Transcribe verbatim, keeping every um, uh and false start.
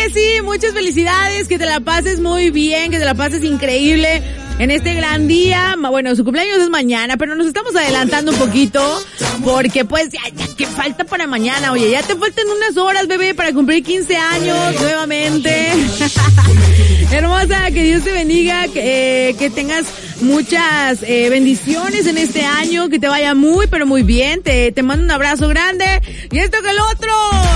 que sí, muchas felicidades, que te la pases muy bien, que te la pases increíble en este gran día. Bueno, su cumpleaños es mañana, pero nos estamos adelantando un poquito, porque pues ya, ya que falta para mañana. Oye, ya te faltan unas horas, bebé, para cumplir quince años nuevamente. Hermosa, que Dios te bendiga, que, eh, que tengas muchas eh, bendiciones en este año, que te vaya muy, pero muy bien. Te, te mando un abrazo grande. Y esto que el otro.